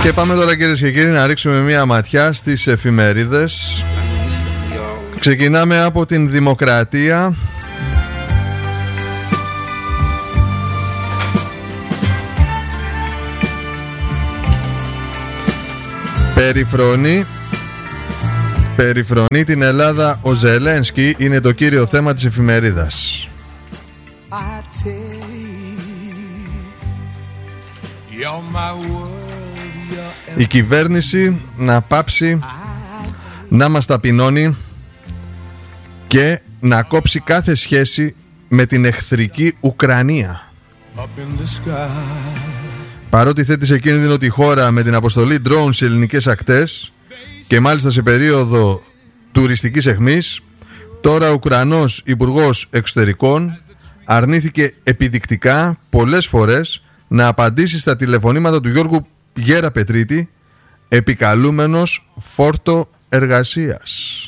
Και πάμε τώρα, κυρίες και κύριοι, να ρίξουμε μία ματιά στις εφημερίδες. Ξεκινάμε από την Δημοκρατία. Περιφρονεί την Ελλάδα ο Ζελένσκι, είναι το κύριο θέμα της εφημερίδας. Η κυβέρνηση να πάψει να μας ταπεινώνει και να κόψει κάθε σχέση με την εχθρική Ουκρανία. Παρότι θέτει σε κίνδυνο τη χώρα με την αποστολή drone σε ελληνικές ακτές και μάλιστα σε περίοδο τουριστικής αιχμής, τώρα ο Ουκρανός Υπουργός Εξωτερικών αρνήθηκε επιδεικτικά πολλές φορές να απαντήσει στα τηλεφωνήματα του Γιώργου Γεραπετρίτη, επικαλούμενος φόρτο εργασίας.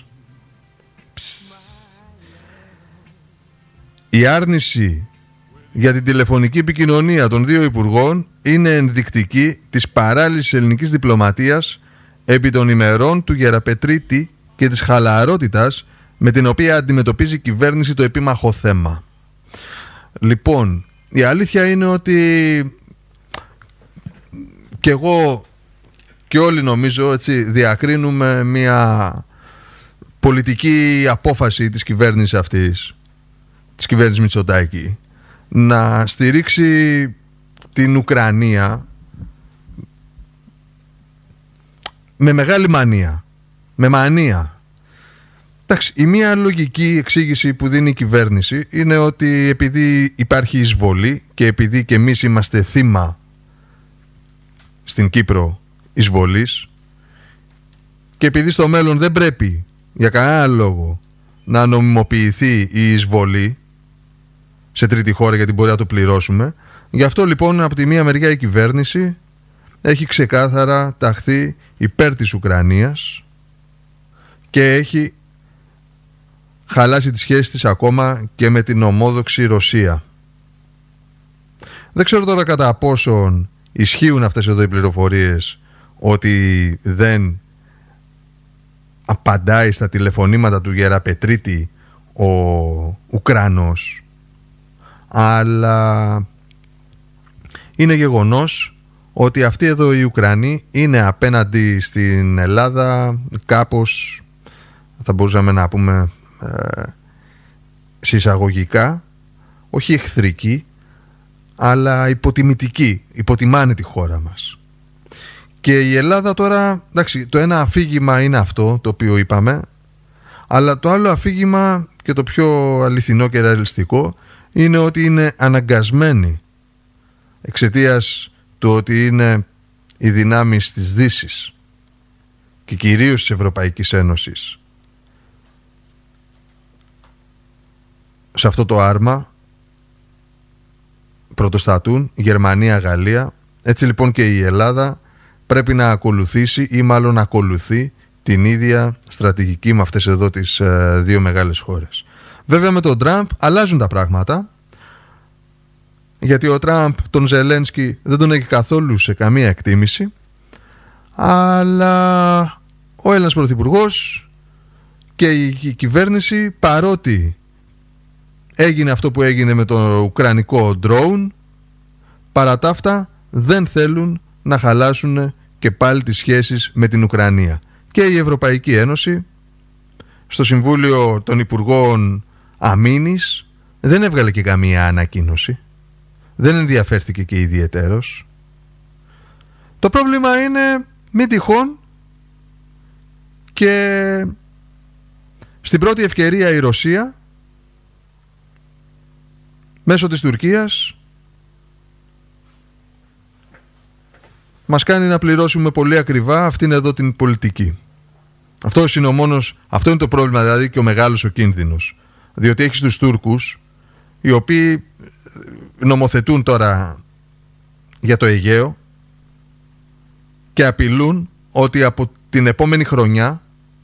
Η άρνηση για την τηλεφωνική επικοινωνία των δύο υπουργών είναι ενδεικτική της παράλυσης ελληνικής διπλωματίας επί των ημερών του Γεραπετρίτη και της χαλαρότητας με την οποία αντιμετωπίζει η κυβέρνηση το επίμαχο θέμα. Λοιπόν, η αλήθεια είναι ότι και εγώ και όλοι νομίζω έτσι διακρίνουμε μια πολιτική απόφαση της κυβέρνησης αυτής, της κυβέρνησης Μητσοτάκη, να στηρίξει την Ουκρανία με μεγάλη μανία, με μανία. Εντάξει, η μία λογική εξήγηση που δίνει η κυβέρνηση είναι ότι επειδή υπάρχει εισβολή και επειδή και εμείς είμαστε θύμα στην Κύπρο εισβολής και επειδή στο μέλλον δεν πρέπει για κανένα λόγο να νομιμοποιηθεί η εισβολή σε τρίτη χώρα γιατί μπορεί να το πληρώσουμε, γι' αυτό λοιπόν από τη μία μεριά η κυβέρνηση έχει ξεκάθαρα ταχθεί υπέρ της Ουκρανίας και έχει χαλάσει τις σχέσεις της ακόμα και με την ομόδοξη Ρωσία. Δεν ξέρω τώρα κατά πόσον ισχύουν αυτές εδώ οι πληροφορίες ότι δεν απαντάει στα τηλεφωνήματα του Γεραπετρίτη ο Ουκρανός, αλλά είναι γεγονός ότι αυτοί εδώ οι Ουκρανοί είναι απέναντι στην Ελλάδα κάπως, θα μπορούσαμε να πούμε συσσαγωγικά, όχι εχθρικοί, αλλά υποτιμητικοί, υποτιμάνε τη χώρα μας. Και η Ελλάδα τώρα, εντάξει, το ένα αφήγημα είναι αυτό το οποίο είπαμε, αλλά το άλλο αφήγημα και το πιο αληθινό και ρεαλιστικό είναι ότι είναι αναγκασμένοι εξαιτίας του ότι είναι οι δυνάμεις της Δύσης και κυρίως της Ευρωπαϊκής Ένωσης σε αυτό το άρμα πρωτοστατούν η Γερμανία, Γαλλία. Έτσι λοιπόν και η Ελλάδα πρέπει να ακολουθήσει ή μάλλον ακολουθεί την ίδια στρατηγική με αυτές εδώ τις δύο μεγάλες χώρες. Βέβαια με τον Τραμπ αλλάζουν τα πράγματα, γιατί ο Τραμπ τον Ζελένσκι δεν τον έχει καθόλου σε καμία εκτίμηση, αλλά ο Έλληνας Πρωθυπουργός και η κυβέρνηση, παρότι έγινε αυτό που έγινε με το ουκρανικό drone, παρά τα αυτά δεν θέλουν να χαλάσουν και πάλι τις σχέσεις με την Ουκρανία. Και η Ευρωπαϊκή Ένωση στο Συμβούλιο των Υπουργών Αμήνης δεν έβγαλε και καμία ανακοίνωση, δεν ενδιαφέρθηκε και ιδιαιτέρως. Το πρόβλημα είναι μην τυχόν και στην πρώτη ευκαιρία η Ρωσία μέσω της Τουρκίας μας κάνει να πληρώσουμε πολύ ακριβά αυτήν εδώ την πολιτική. Αυτό είναι το πρόβλημα, δηλαδή, και ο μεγάλος ο κίνδυνος. Διότι έχεις τους Τούρκους οι οποίοι νομοθετούν τώρα για το Αιγαίο και απειλούν ότι από την επόμενη χρονιά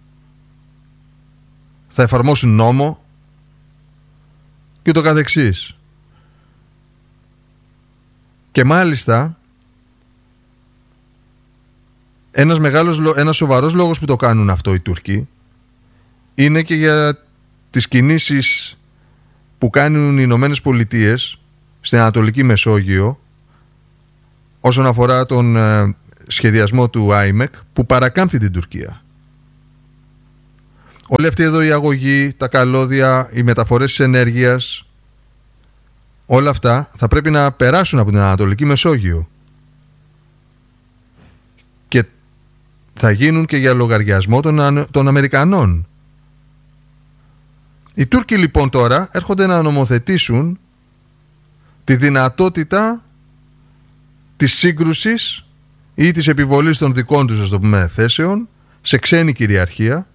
θα εφαρμόσουν νόμο και το καθεξής. Και μάλιστα ένας σοβαρός λόγος που το κάνουν αυτό οι Τούρκοι είναι και για τις κινήσεις που κάνουν οι Ηνωμένες Πολιτείες στην Ανατολική Μεσόγειο όσον αφορά τον σχεδιασμό του IMEC που παρακάμπτει την Τουρκία. Όλη αυτή εδώ η αγωγή, τα καλώδια, οι μεταφορές της ενέργειας, όλα αυτά θα πρέπει να περάσουν από την Ανατολική Μεσόγειο και θα γίνουν και για λογαριασμό των Αμερικανών. Οι Τούρκοι λοιπόν τώρα έρχονται να νομοθετήσουν τη δυνατότητα της σύγκρουσης ή της επιβολής των δικών τους, ας το πούμε, θέσεων σε ξένη κυριαρχία,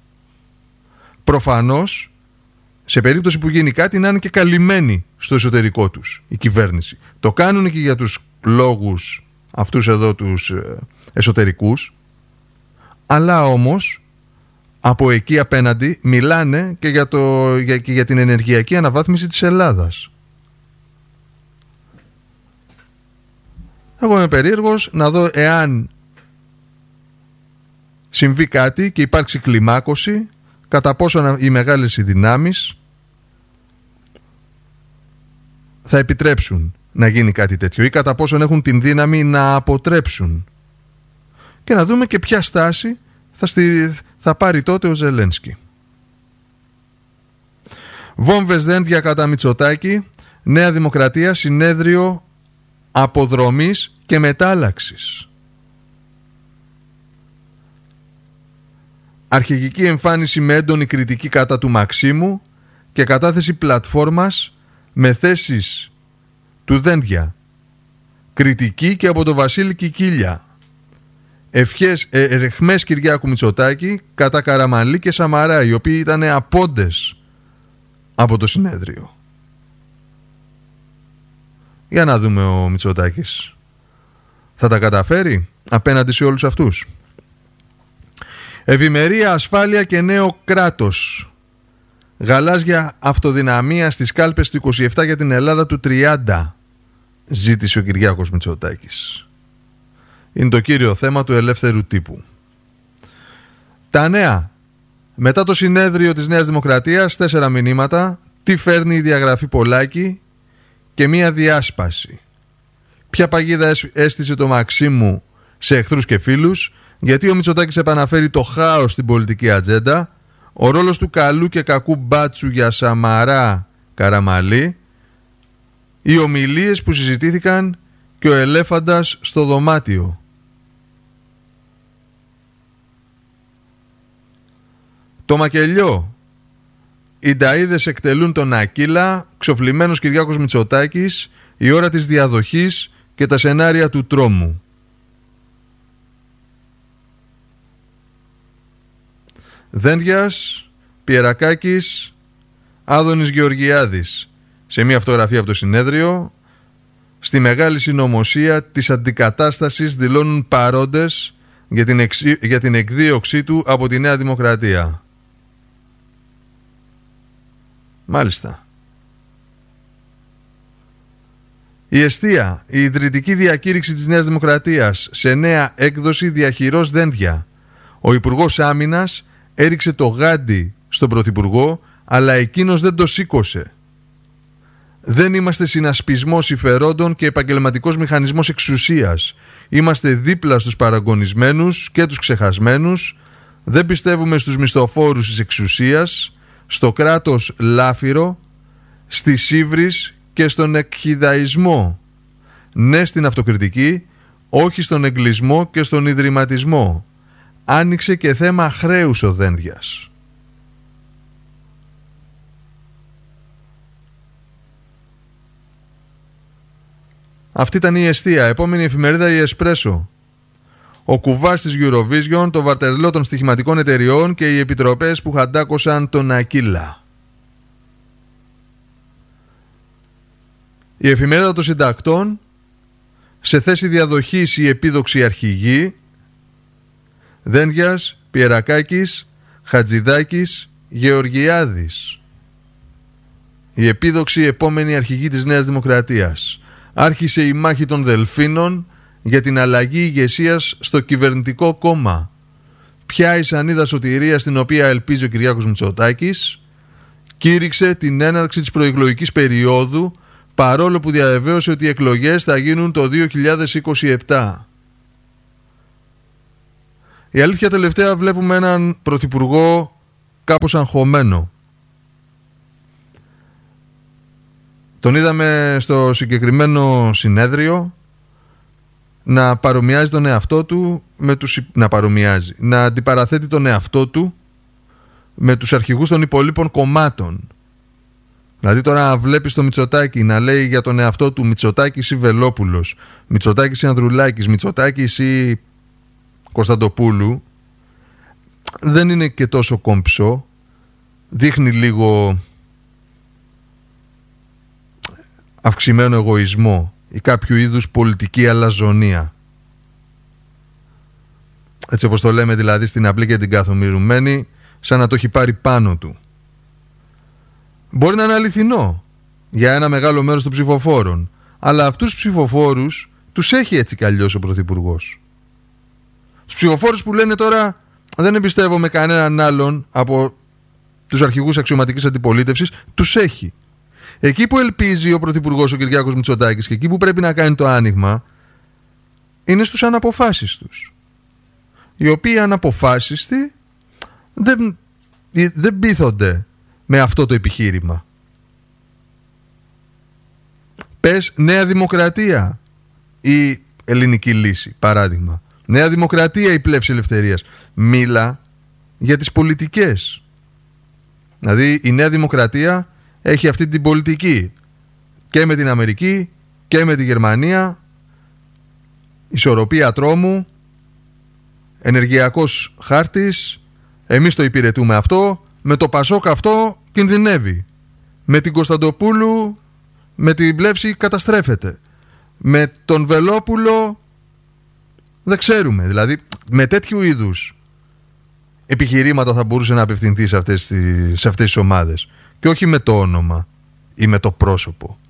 προφανώς σε περίπτωση που γίνει κάτι να είναι και καλυμμένοι στο εσωτερικό τους η κυβέρνηση. Το κάνουν και για τους λόγους αυτούς εδώ τους εσωτερικούς, αλλά όμως από εκεί απέναντι μιλάνε και για την ενεργειακή αναβάθμιση της Ελλάδας. Εγώ είμαι περίεργος να δω εάν συμβεί κάτι και υπάρξει κλιμάκωση, κατά πόσο οι μεγάλες οι δυνάμεις θα επιτρέψουν να γίνει κάτι τέτοιο ή κατά πόσον έχουν την δύναμη να αποτρέψουν. Και να δούμε και ποια στάση θα πάρει τότε ο Ζελένσκι. Βόμβες δέντια κατά Μητσοτάκη, Νέα Δημοκρατία, συνέδριο αποδρομής και μετάλλαξης. Αρχηγική εμφάνιση με έντονη κριτική κατά του Μαξίμου και κατάθεση πλατφόρμας με θέσεις του Δένδια. Κριτική και από τον Βασίλη Κικίλια. Ρεχμές Κυριάκου Μητσοτάκη κατά Καραμανλή και Σαμαρά, οι οποίοι ήταν απόντες από το συνέδριο. Για να δούμε ο Μητσοτάκης θα τα καταφέρει απέναντι σε όλους αυτούς. Ευημερία, ασφάλεια και νέο κράτος. Γαλάζια αυτοδυναμία στις κάλπες του 27 για την Ελλάδα του 30, ζήτησε ο Κυριάκος Μητσοτάκης. Είναι το κύριο θέμα του ελεύθερου τύπου. Τα νέα. Μετά το συνέδριο της Νέας Δημοκρατίας, 4 μηνύματα. Τι φέρνει η διαγραφή Πολάκη και μία διάσπαση. Ποια παγίδα έστησε το Μαξίμου σε εχθρούς και φίλους. Γιατί ο Μητσοτάκης επαναφέρει το χάος στην πολιτική ατζέντα. Ο ρόλος του καλού και κακού μπάτσου για Σαμαρά Καραμαλή. Οι ομιλίες που συζητήθηκαν και ο ελέφαντας στο δωμάτιο. Το μακελιό. Οι νταΐδες εκτελούν τον Ακύλα, ξοφλημένος Κυριάκος Μητσοτάκης, η ώρα της διαδοχής και τα σενάρια του τρόμου. Δένδιας, Πιερακάκης, Άδωνης Γεωργιάδης. Σε μια φωτογραφία από το συνέδριο, στη μεγάλη συνωμοσία της αντικατάστασης δηλώνουν παρόντες για την εκδίωξή του από τη Νέα Δημοκρατία. Μάλιστα. Η εστία, η ιδρυτική διακήρυξη της Νέας Δημοκρατίας σε νέα έκδοση διαχειρός Δένδια. Ο Υπουργός Άμυνας έριξε το γάντι στον Πρωθυπουργό, αλλά εκείνος δεν το σήκωσε. Δεν είμαστε συνασπισμός συμφερόντων και επαγγελματικός μηχανισμός εξουσίας. Είμαστε δίπλα στους παραγωνισμένους και τους ξεχασμένους. Δεν πιστεύουμε στους μισθοφόρους της εξουσίας, στο κράτος λάφυρο, στη ύβρις και στον εκχυδαϊσμό. Ναι στην αυτοκριτική, όχι στον εγκλισμό και στον ιδρυματισμό. Άνοιξε και θέμα χρέους ο Δένδιας. Αυτή ήταν η εστία. Επόμενη εφημερίδα η Εσπρέσο. Ο κουβάς της Eurovision, το βαρτερλό των στοιχηματικών εταιριών και οι επιτροπές που χαντάκωσαν τον Ακύλα. Η εφημερίδα των συντακτών, σε θέση διαδοχής η επίδοξη αρχηγή, Δένδιας, Πιερακάκης, Χατζηδάκης, Γεωργιάδης. Η επίδοξη επόμενη αρχηγή της Νέας Δημοκρατίας. Άρχισε η μάχη των Δελφίνων, για την αλλαγή ηγεσίας στο κυβερνητικό κόμμα. Ποια η σανίδα σωτηρίας στην οποία ελπίζει ο Κυριάκος Μητσοτάκης? Κήρυξε την έναρξη της προεκλογικής περίοδου, παρόλο που διαβεβαίωσε ότι οι εκλογές θα γίνουν το 2027. Η αλήθεια, τελευταία βλέπουμε έναν πρωθυπουργό κάπως αγχωμένο. Τον είδαμε στο συγκεκριμένο συνέδριο να παρομοιάζει τον εαυτό του με τους... να αντιπαραθέτει τον εαυτό του με τους αρχηγούς των υπολείπων κομμάτων. Δηλαδή τώρα βλέπεις το Μητσοτάκη να λέει για τον εαυτό του Μητσοτάκης ή Βελόπουλος, Μητσοτάκης ή Ανδρουλάκης, Μητσοτάκης ή Κωνσταντοπούλου, δεν είναι και τόσο κομψό. Δείχνει λίγο αυξημένο εγωισμό ή κάποιο είδους πολιτική αλαζονία. Έτσι όπως το λέμε δηλαδή στην απλή και την καθομοιρουμένη, σαν να το έχει πάρει πάνω του. Μπορεί να είναι αληθινό για ένα μεγάλο μέρος των ψηφοφόρων, αλλά αυτούς τους ψηφοφόρους τους έχει έτσι κι αλλιώς ο Πρωθυπουργός. Τους ψηφοφόρους που λένε τώρα δεν εμπιστεύομαι κανέναν άλλον από τους αρχηγούς αξιωματικής αντιπολίτευσης, τους έχει. Εκεί που ελπίζει ο Πρωθυπουργός ο Κυριάκος Μητσοτάκης και εκεί που πρέπει να κάνει το άνοιγμα είναι στους αναποφάσιστους, οι οποίοι αναποφάσιστοι δεν πείθονται με αυτό το επιχείρημα. Πες Νέα Δημοκρατία ή Ελληνική Λύση, παράδειγμα. Νέα Δημοκρατία ή Πλεύση Ελευθερίας. Μίλα για τις πολιτικές. Δηλαδή η Νέα Δημοκρατία έχει αυτή την πολιτική και με την Αμερική και με τη Γερμανία, ισορροπία τρόμου, ενεργειακός χάρτης, εμείς το υπηρετούμε αυτό, με το Πασόκ αυτό κινδυνεύει, με την Κωνσταντοπούλου, με την Πλεύση καταστρέφεται, με τον Βελόπουλο δεν ξέρουμε. Δηλαδή με τέτοιου είδους επιχειρήματα θα μπορούσε να απευθυνθεί σε αυτές τις ομάδες και όχι με το όνομα ή με το πρόσωπο.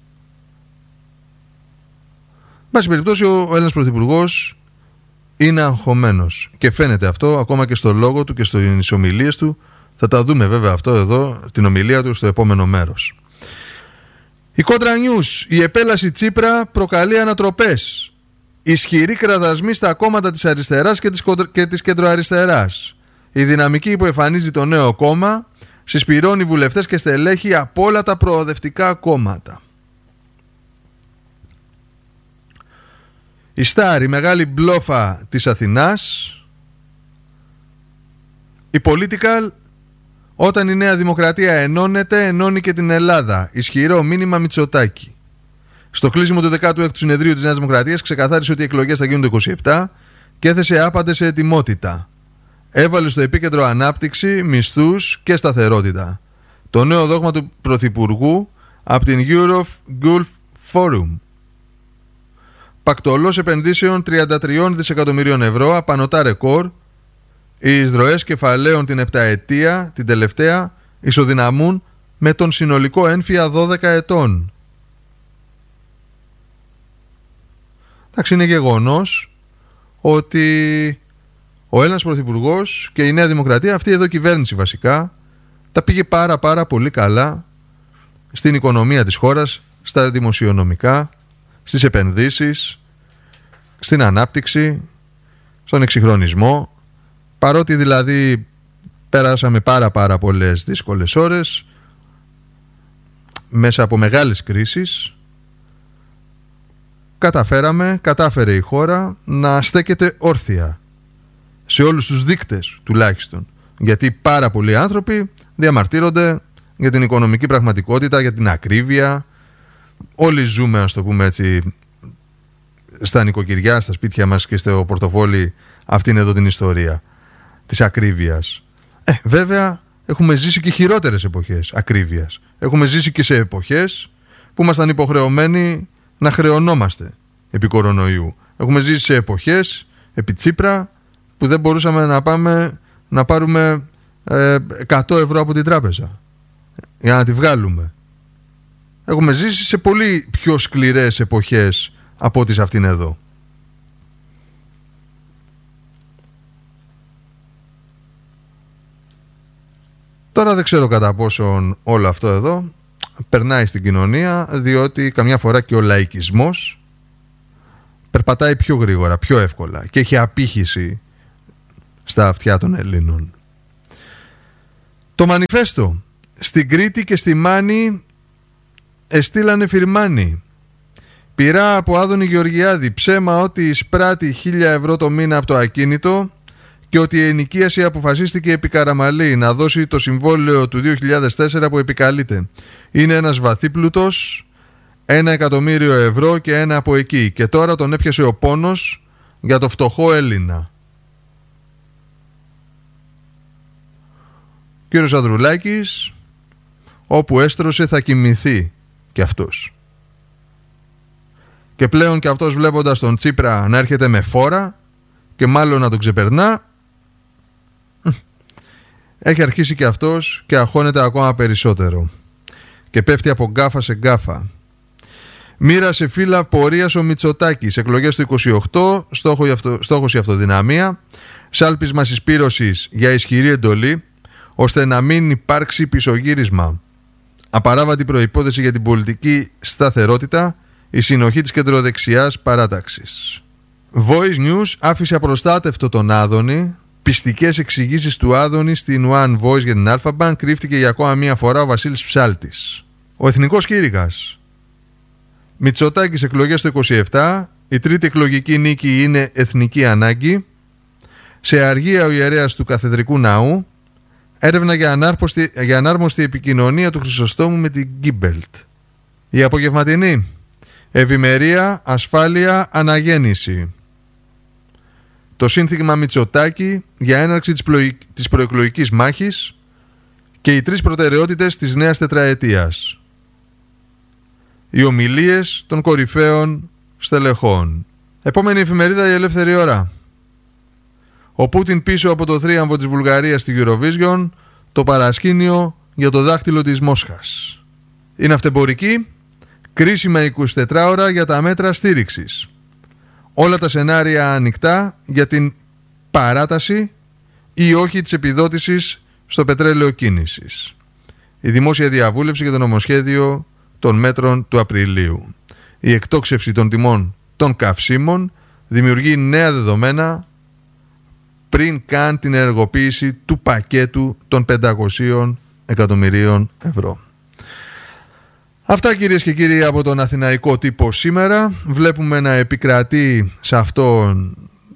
Βάση περιπτώσει, ο Έλληνας Πρωθυπουργός είναι αγχωμένος και φαίνεται αυτό ακόμα και στο λόγο του και στις ομιλίες του. Θα τα δούμε βέβαια αυτό εδώ, την ομιλία του, στο επόμενο μέρος. Η Κόντρα News. Η επέλαση Τσίπρα προκαλεί ανατροπές. Ισχυροί κραδασμοί στα κόμματα της αριστεράς και της κεντροαριστεράς. Η δυναμική που εμφανίζει το νέο κόμμα συσπυρώνει βουλευτές και στελέχη από όλα τα προοδευτικά κόμματα. Η Στάρ, η μεγάλη μπλόφα της Αθηνάς. Η Political, όταν η Νέα Δημοκρατία ενώνεται, ενώνει και την Ελλάδα. Ισχυρό μήνυμα Μητσοτάκη. Στο κλείσιμο του 16ου συνεδρίου της Νέας Δημοκρατίας ξεκαθάρισε ότι οι εκλογές θα γίνουν το 27 και έθεσε άπαντες σε ετοιμότητα. Έβαλε στο επίκεντρο ανάπτυξη, μισθούς και σταθερότητα. Το νέο δόγμα του Πρωθυπουργού από την Gulf Forum. Πακτολός επενδύσεων 33 δισεκατομμυρίων ευρώ, απανωτά ρεκόρ. Οι εισρωές κεφαλαίων την επταετία, την τελευταία, ισοδυναμούν με τον συνολικό ένφια 12 ετών. Εντάξει, είναι γεγονός ότι ο Έλληνας Πρωθυπουργός και η Νέα Δημοκρατία, αυτή εδώ κυβέρνηση βασικά, τα πήγε πάρα πολύ καλά στην οικονομία της χώρας, στα δημοσιονομικά, στις επενδύσεις, στην ανάπτυξη, στον εξυγχρονισμό. Παρότι δηλαδή πέρασαμε πάρα πολλές δύσκολες ώρες μέσα από μεγάλες κρίσεις, κατάφερε η χώρα να στέκεται όρθια σε όλους τους δείκτες τουλάχιστον, γιατί πάρα πολλοί άνθρωποι διαμαρτύρονται για την οικονομική πραγματικότητα, για την ακρίβεια. Όλοι ζούμε, ας το πούμε έτσι, στα νοικοκυριά, στα σπίτια μας και στο πορτοφόλι αυτήν εδώ την ιστορία της ακρίβειας. Βέβαια έχουμε ζήσει και χειρότερες εποχές ακρίβειας. Έχουμε ζήσει και σε εποχές που ήμασταν υποχρεωμένοι να χρεωνόμαστε επί κορονοϊού. Έχουμε ζήσει σε εποχές επί Τσίπρα που δεν μπορούσαμε να πάμε να πάρουμε 100 ευρώ από την τράπεζα για να τη βγάλουμε. Έχουμε ζήσει σε πολύ πιο σκληρές εποχές από ό,τι σε αυτήν εδώ. Τώρα δεν ξέρω κατά πόσον όλο αυτό εδώ περνάει στην κοινωνία, διότι καμιά φορά και ο λαϊκισμός περπατάει πιο γρήγορα, πιο εύκολα και έχει απήχηση στα αυτιά των Ελλήνων. Το μανιφέστο. Στην Κρήτη και στη Μάνη εστήλανε φιρμάνι. Πειρά από Άδωνη Γεωργιάδη. Ψέμα ότι εισπράττει 1.000 ευρώ το μήνα από το ακίνητο και ότι η ενοικίαση αποφασίστηκε επί Καραμαλή να δώσει το συμβόλαιο του 2004 που επικαλείται. Είναι ένας βαθύπλουτος, 1 εκατομμύριο ευρώ και ένα από εκεί. Και τώρα τον έπιασε ο πόνος για το φτωχό Έλληνα. Κύριος Ανδρουλάκης, όπου έστρωσε θα κοιμηθεί κι αυτός. Και πλέον κι αυτός, βλέποντας τον Τσίπρα να έρχεται με φόρα και μάλλον να τον ξεπερνά, έχει αρχίσει κι αυτός και αγχώνεται ακόμα περισσότερο και πέφτει από γκάφα σε γκάφα. Μοίρα σε φύλλα πορείας ο Μητσοτάκης. Εκλογές του 28, στόχος η αυτοδυναμία, σάλπισμα συσπήρωσης για ισχυρή εντολή, ώστε να μην υπάρξει πισωγύρισμα. Απαράβατη προϋπόθεση για την πολιτική σταθερότητα, η συνοχή της κεντροδεξιάς παράταξης. Voice News άφησε απροστάτευτο τον Άδωνη. Πιστικές εξηγήσεις του Άδωνη στην One Voice για την Αλφα-Bank. Κρύφτηκε για ακόμα μία φορά ο Βασίλης Ψάλτης. Ο Εθνικός Κήρυκας. Μητσοτάκης εκλογές το 27. Η τρίτη εκλογική νίκη είναι εθνική ανάγκη. Σε αργία ο ιερέας του Καθεδρικού Ναού. Έρευνα για ανάρμοστη επικοινωνία του Χρυσοστόμου με την Γκίμπελτ. Η απογευματινή. Ευημερία, ασφάλεια, αναγέννηση. Το σύνθημα Μητσοτάκη για έναρξη της προεκλογικής μάχης και οι 3 προτεραιότητες της νέας τετραετίας. Οι ομιλίες των κορυφαίων στελεχών. Επόμενη εφημερίδα, η Ελεύθερη Ώρα. Ο Πούτιν πίσω από το θρίαμβο της Βουλγαρίας στη Eurovision, το παρασκήνιο για το δάχτυλο της Μόσχας. Είναι αυτεμπορική, κρίσιμα 24 ώρα για τα μέτρα στήριξης. Όλα τα σενάρια ανοιχτά για την παράταση ή όχι της επιδότησης στο πετρέλαιο κίνησης. Η δημόσια διαβούλευση για το νομοσχέδιο των μέτρων του Απριλίου. Η εκτόξευση των τιμών των καυσίμων δημιουργεί νέα δεδομένα πριν καν την ενεργοποίηση του πακέτου των 500 εκατομμυρίων ευρώ. Αυτά, κυρίες και κύριοι, από τον Αθηναϊκό Τύπο σήμερα. Βλέπουμε να επικρατεί σε αυτόν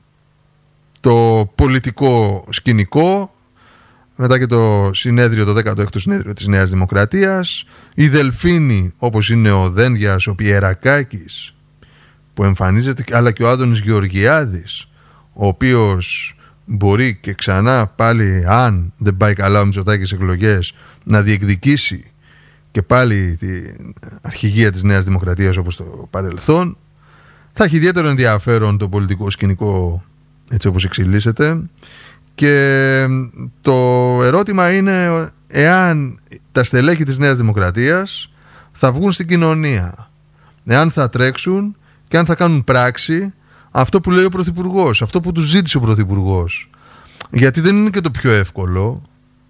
το πολιτικό σκηνικό μετά και το συνέδριο, το 16ο συνέδριο της Νέας Δημοκρατίας. Οι Δελφίνοι, όπως είναι ο Δένδιας, ο Πιερακάκης που εμφανίζεται, αλλά και ο Άδωνης Γεωργιάδης, ο οποίος μπορεί και ξανά πάλι, αν δεν πάει καλά ο Μητσοτάκης εκλογές, να διεκδικήσει και πάλι την αρχηγία της Νέας Δημοκρατίας όπως το παρελθόν. Θα έχει ιδιαίτερο ενδιαφέρον το πολιτικό σκηνικό έτσι όπως εξελίσσεται, και το ερώτημα είναι εάν τα στελέχη της Νέας Δημοκρατίας θα βγουν στην κοινωνία, εάν θα τρέξουν και αν θα κάνουν πράξη αυτό που λέει ο Πρωθυπουργός, αυτό που τους ζήτησε ο Πρωθυπουργός. Γιατί δεν είναι και το πιο εύκολο,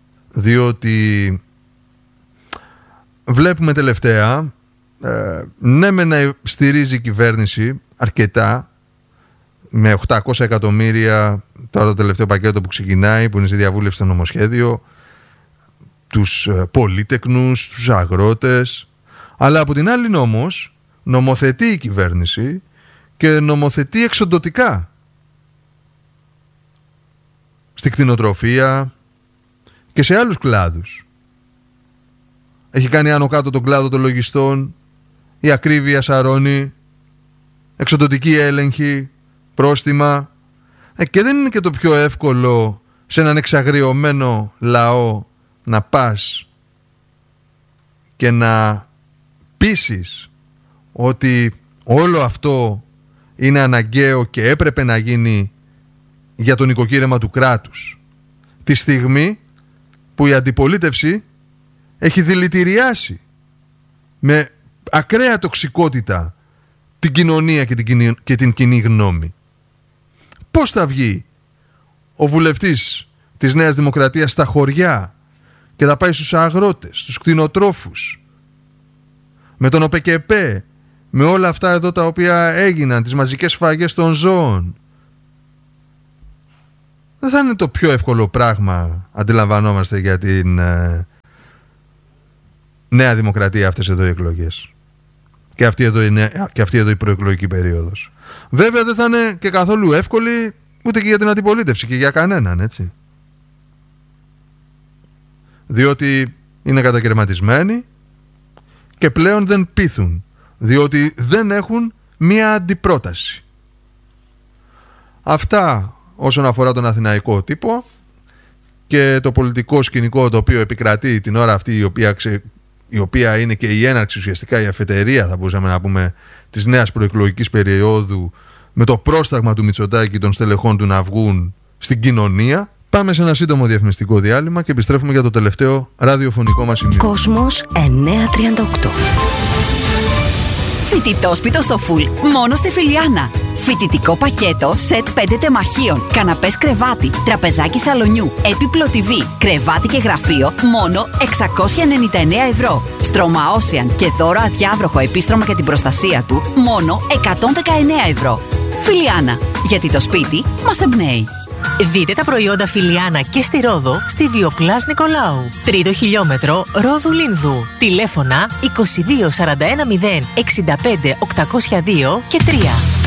διότι βλέπουμε τελευταία ναι με να στηρίζει η κυβέρνηση αρκετά με 800 εκατομμύρια τώρα το τελευταίο πακέτο που ξεκινάει, που είναι σε διαβούλευση στο νομοσχέδιο, τους πολύτεκνους, τους αγρότες, αλλά από την άλλη όμως νομοθετεί η κυβέρνηση και νομοθετεί εξοντωτικά στη κτηνοτροφία και σε άλλους κλάδους. Έχει κάνει άνω κάτω τον κλάδο των λογιστών, η ακρίβεια σαρώνει, εξοντωτική έλεγχη, πρόστιμα, και δεν είναι και το πιο εύκολο σε έναν εξαγριωμένο λαό να πας και να πείσεις ότι όλο αυτό είναι αναγκαίο και έπρεπε να γίνει για το νοικοκύρεμα του κράτους, τη στιγμή που η αντιπολίτευση έχει δηλητηριάσει με ακραία τοξικότητα την κοινωνία και την κοινή γνώμη. Πώς θα βγει ο βουλευτής της Νέας Δημοκρατίας στα χωριά και θα πάει στους αγρότες, στους κτηνοτρόφους, με τον ΟΠΕΚΕΠΕ, με όλα αυτά εδώ τα οποία έγιναν, τις μαζικές σφαγές των ζώων. Δεν θα είναι το πιο εύκολο πράγμα, αντιλαμβανόμαστε, για την Νέα Δημοκρατία αυτές εδώ οι εκλογές και αυτή εδώ η προεκλογική περίοδος. Βέβαια δεν θα είναι και καθόλου εύκολη ούτε και για την αντιπολίτευση και για κανέναν, έτσι. Διότι είναι κατακαιρματισμένοι και πλέον δεν πείθουν, διότι δεν έχουν μία αντιπρόταση. Αυτά όσον αφορά τον αθηναϊκό τύπο και το πολιτικό σκηνικό το οποίο επικρατεί την ώρα αυτή, η οποία είναι και η έναρξη, ουσιαστικά η αφετηρία, θα μπορούσαμε να πούμε, της νέας προεκλογικής περίοδου, με το πρόσταγμα του Μητσοτάκη των στελεχών του να βγουν στην κοινωνία. Πάμε σε ένα σύντομο διαφημιστικό διάλειμμα και επιστρέφουμε για το τελευταίο ραδιοφωνικό μας σημείο. Κόσμος 938. Φοιτητόσπιτο στο φουλ, μόνο στη Φιλιάνα. Φοιτητικό πακέτο, σετ 5 τεμαχίων, καναπές κρεβάτι, τραπεζάκι σαλονιού, έπιπλο TV, κρεβάτι και γραφείο, μόνο 699 ευρώ. Στρώμα Ocean και δώρο αδιάβροχο επίστρωμα για την προστασία του, μόνο 119 ευρώ. Φιλιάνα, γιατί το σπίτι μας εμπνέει. Δείτε τα προϊόντα Φιλιάνα και στη Ρόδο στη Βιοπλάς Νικολάου. 3ο χιλιόμετρο Ρόδου Λίνδου. Τηλέφωνα 22 41 0 65 802 και 3.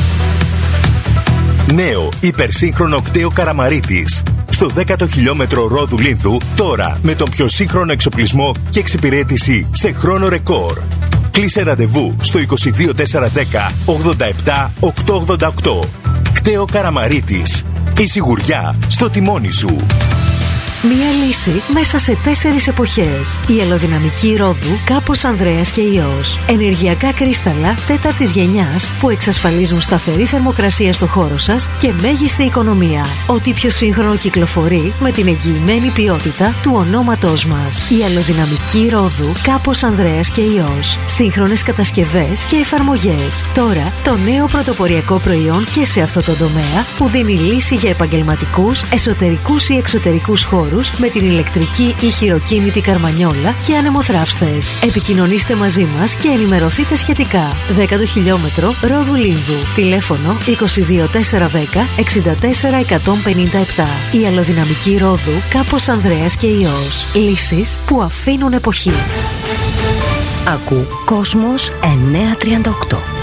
Νέο υπερσύγχρονο κτέο Καραμαρίτης. Στο 10ο χιλιόμετρο Ρόδου Λίνδου, τώρα με τον πιο σύγχρονο εξοπλισμό και εξυπηρέτηση σε χρόνο ρεκόρ. Κλείσε ραντεβού στο 22 410 87 888. Κτέο Καραμαρίτης. Η σιγουριά στο τιμόνι σου. Μία λύση μέσα σε 4 εποχές. Η αλλοδυναμική Ρόδου Κάπος Ανδρέας και Υιός. Ενεργειακά κρίσταλα 4ης γενιάς που εξασφαλίζουν σταθερή θερμοκρασία στο χώρο σας και μέγιστη οικονομία. Ό,τι πιο σύγχρονο κυκλοφορεί με την εγγυημένη ποιότητα του ονόματός μας. Η αλλοδυναμική Ρόδου Κάπος Ανδρέας και Υιός. Σύγχρονες κατασκευές και εφαρμογές. Τώρα το νέο πρωτοποριακό προϊόν και σε αυτό το τομέα που δίνει λύση για επαγγελματικούς, εσωτερικούς ή εξωτερικούς χώρους με την ηλεκτρική ή χειροκίνητη καρμανιόλα και ανεμοθράυστες. Επικοινωνήστε μαζί μας και ενημερωθείτε σχετικά. 10ο χιλιόμετρο Ρόδου Λίνδου. Τηλέφωνο 22 410 64 157. Η αλλοδυναμική Ρόδου Κάπος Ανδρέας και Υιός. Λύσεις που αφήνουν εποχή. Ακού Κόσμος 938.